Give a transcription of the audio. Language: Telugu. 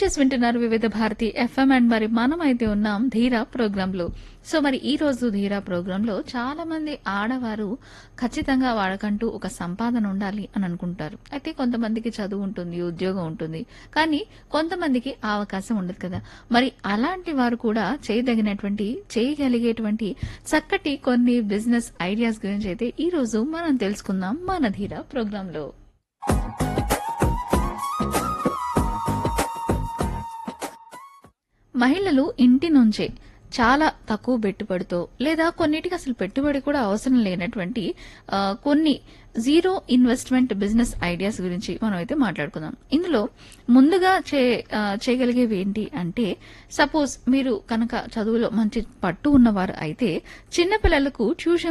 చేసి వింటున్నారు వివిధ భారతి ఎఫ్ఎం అండ్ మరి మనమైతే ఉన్నాం ధీరా ప్రోగ్రామ్ లో. సో మరి ఈ రోజు ధీరా ప్రోగ్రామ్ లో చాలా మంది ఆడవారు ఖచ్చితంగా వాళ్ళకంటూ ఒక సంపాదన ఉండాలి అని అనుకుంటారు. అయితే కొంతమందికి చదువు ఉంటుంది, ఉద్యోగం ఉంటుంది, కానీ కొంతమందికి ఆ అవకాశం ఉండదు కదా. మరి అలాంటి వారు కూడా చేయగలిగేటువంటి చక్కటి కొన్ని బిజినెస్ ఐడియాస్ గురించి అయితే ఈ రోజు మనం తెలుసుకుందాం మన ధీరా ప్రోగ్రామ్ లో. మహిళలు ఇంటి నుంచే చాలా తక్కువ పెట్టుబడితో లేదా కొన్నిటికి అసలు పెట్టుబడి కూడా అవసరం లేనటువంటి కొన్ని జీరో ఇన్వెస్ట్మెంట్ బిజినెస్ ఐడియాస్ గురించి మనం అయితే మాట్లాడుకుందాం. ఇందులో ముందుగా చేయగలిగేవి ఏంటి అంటే, సపోజ్ మీరు కనుక చదువులో మంచి పట్టు ఉన్నవారు అయితే చిన్నపిల్లలకు ట్యూషన్